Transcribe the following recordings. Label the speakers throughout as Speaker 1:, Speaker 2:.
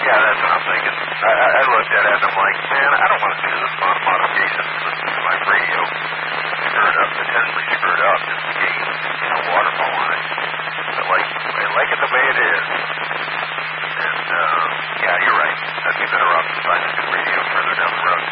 Speaker 1: Yeah, that's what I'm thinking. I looked at it and I'm like, man, I don't want to do this amount of modifications to my radio. Screw it up, potentially screw it up, just to gain, waterfall on it. But I like it the way it is. And, yeah, you're right. I'd be better off just buying a new radio further down the road.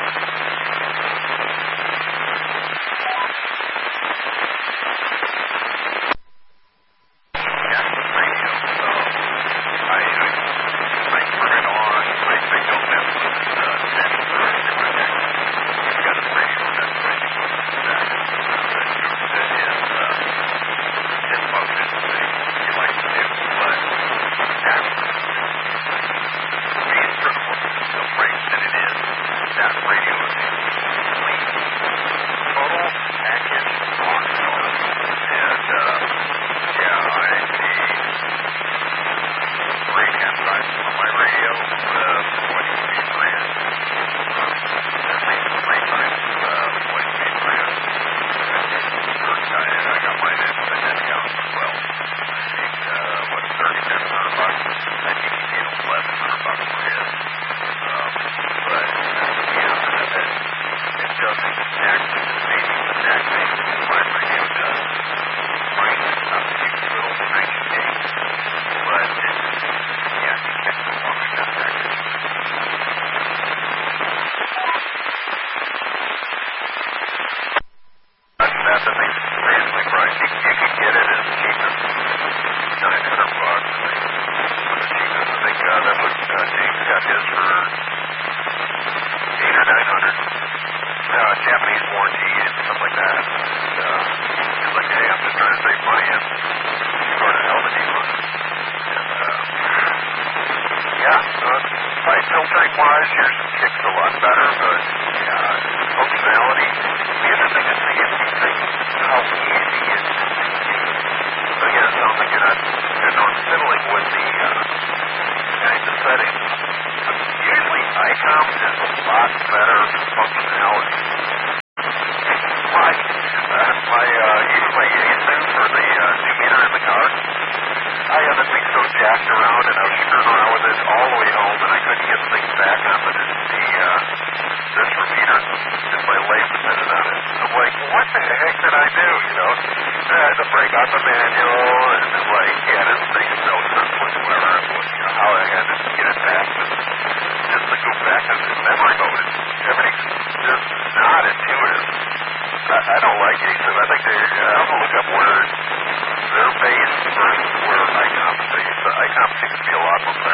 Speaker 1: Seems to be a lot more